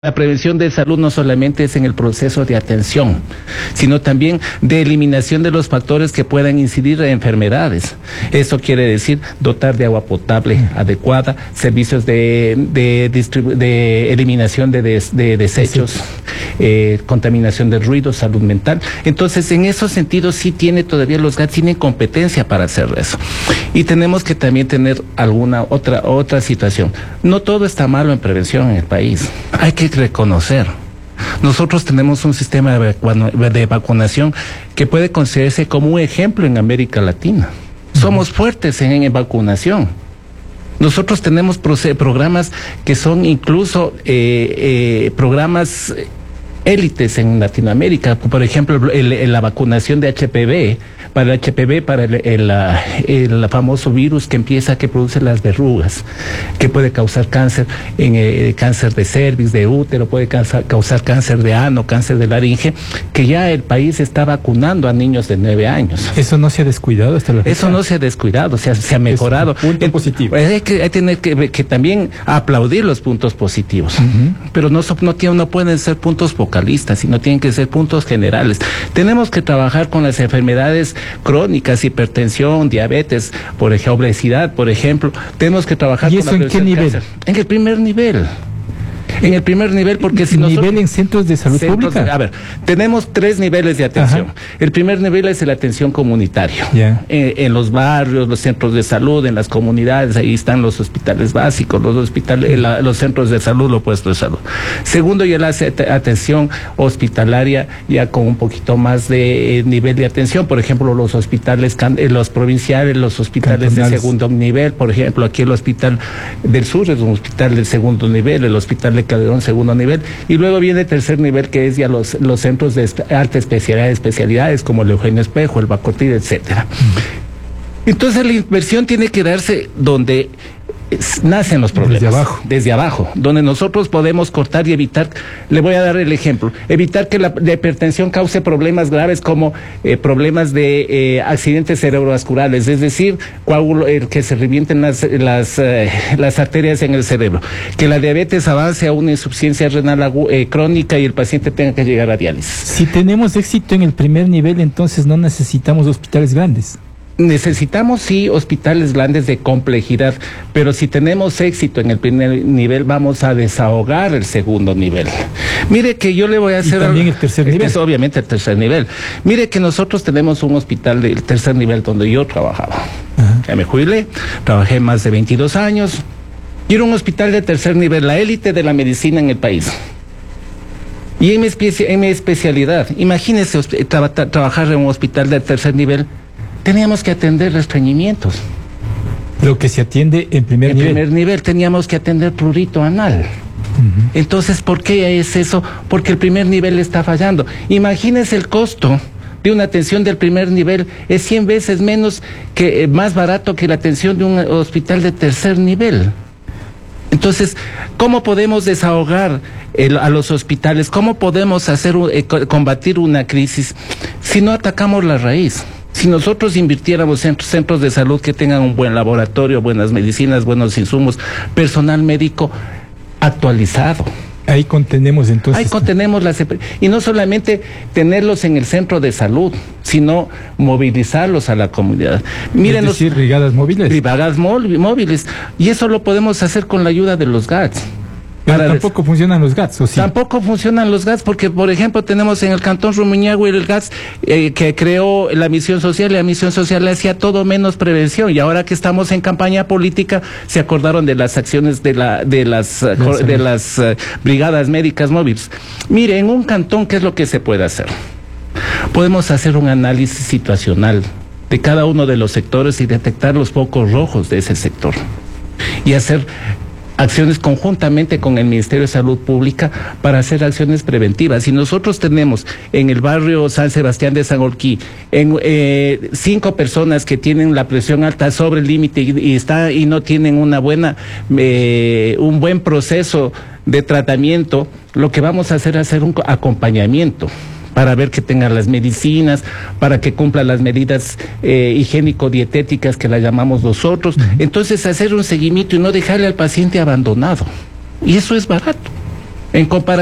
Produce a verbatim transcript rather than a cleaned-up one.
La prevención de salud no solamente es en el proceso de atención, sino también de eliminación de los factores que puedan incidir en enfermedades. Eso quiere decir dotar de agua potable adecuada, servicios de, de, distribu- de eliminación de, des, de desechos, eh, contaminación de ruido, salud mental. Entonces, en esos sentidos sí tiene todavía los G A T S tienen competencia para hacer eso. Y tenemos que también tener alguna otra otra situación. No todo está malo en prevención en el país. Hay que reconocer. Nosotros tenemos un sistema de, vacu- de vacunación que puede considerarse como un ejemplo en América Latina. Somos fuertes en, en vacunación. Nosotros tenemos programas que son incluso eh, eh, programas élites en Latinoamérica. Por ejemplo, el, el, la vacunación de H P V, para el H P V, para el, el, el, el famoso virus que empieza, que produce las verrugas, que puede causar cáncer, en eh, cáncer de cervix, de útero, puede causar, causar cáncer de ano, cáncer de laringe, que ya el país está vacunando a niños de nueve años. ¿Eso no se ha descuidado hasta la fecha? Eso no se ha descuidado, se ha, se ha mejorado. Es un punto el, positivo. Hay que, hay tener que, que también aplaudir los puntos positivos, uh-huh. pero no, no, no, no pueden ser puntos focalistas, sino tienen que ser puntos generales. Tenemos que trabajar con las enfermedades crónicas, hipertensión, diabetes, por ejemplo, obesidad, por ejemplo. Tenemos que trabajar ¿Y con eso en qué nivel? Cáncer. En el primer nivel. En el primer nivel, porque si ¿Nivel nosotros, en centros de salud centros pública? De, a ver, tenemos tres niveles de atención. Ajá. El primer nivel es la atención comunitaria. Yeah. Eh, en los barrios, los centros de salud, en las comunidades, ahí están los hospitales básicos, los hospitales, la, los centros de salud, los puestos de salud. Segundo, ya la atención hospitalaria, ya con un poquito más de eh, nivel de atención. Por ejemplo, los hospitales, los provinciales, los hospitales de segundo nivel. Por ejemplo, aquí el Hospital del Sur es un hospital del segundo nivel, el Hospital de Calderón, segundo nivel, y luego viene el tercer nivel, que es ya los, los centros de alta especialidad, especialidades como el Eugenio Espejo, el Bacotil, etcétera. Entonces la inversión tiene que darse donde nacen los problemas. Desde abajo. Desde abajo, donde nosotros podemos cortar y evitar. Le voy a dar el ejemplo. Evitar que la, la hipertensión cause problemas graves como eh, problemas de eh, accidentes cerebrovasculares, es decir, coágulo, eh, que se revienten las, las, eh, las arterias en el cerebro. Que la diabetes avance a una insuficiencia renal agu eh, crónica y el paciente tenga que llegar a diálisis. Si tenemos éxito en el primer nivel, entonces no necesitamos hospitales grandes. Necesitamos, sí, hospitales grandes de complejidad, pero si tenemos éxito en el primer nivel, vamos a desahogar el segundo nivel. Mire que yo le voy a hacer... ¿Y también el tercer nivel? Es obviamente el tercer nivel. Mire que nosotros tenemos un hospital del tercer nivel donde yo trabajaba. Ajá. Ya me jubilé, trabajé más de veintidós años, y era un hospital de tercer nivel, la élite de la medicina en el país. Y en mi, espe en mi especialidad, imagínese tra tra trabajar en un hospital de tercer nivel. Teníamos que atender estreñimientos. Lo que se atiende en primer en nivel. En primer nivel teníamos que atender prurito anal. Uh-huh. Entonces, ¿por qué es eso? Porque el primer nivel está fallando. Imagínese el costo de una atención del primer nivel, es cien veces menos que, eh, más barato que la atención de un hospital de tercer nivel. Entonces, ¿cómo podemos desahogar el, a los hospitales? ¿Cómo podemos hacer eh, combatir una crisis si no atacamos la raíz? Si nosotros invirtiéramos en centros de salud que tengan un buen laboratorio, buenas medicinas, buenos insumos, personal médico actualizado. Ahí contenemos entonces. Ahí contenemos las... Y no solamente tenerlos en el centro de salud, sino movilizarlos a la comunidad. Miren, es decir, los, brigadas móviles. Brigadas móviles. Y eso lo podemos hacer con la ayuda de los G A T S. Pero Para tampoco funcionan los G A T S, ¿o sí? Tampoco funcionan los G A T S porque, por ejemplo, tenemos en el Cantón Rumiñahui el G A T S eh, que creó la misión social, y la misión social le hacía todo menos prevención, y ahora que estamos en campaña política se acordaron de las acciones de, la, de las, uh, de, de las uh, brigadas médicas móviles. Mire, en un cantón, ¿qué es lo que se puede hacer? Podemos hacer un análisis situacional de cada uno de los sectores y detectar los focos rojos de ese sector y hacer acciones conjuntamente con el Ministerio de Salud Pública para hacer acciones preventivas. Si nosotros tenemos en el barrio San Sebastián de Sangolquí en eh, cinco personas que tienen la presión alta sobre el límite y, y está y no tienen una buena eh, un buen proceso de tratamiento, lo que vamos a hacer es hacer un acompañamiento para ver que tengan las medicinas, para que cumplan las medidas eh, higiénico-dietéticas que las llamamos nosotros. Uh-huh. Entonces, hacer un seguimiento y no dejarle al paciente abandonado. Y eso es barato. En comparación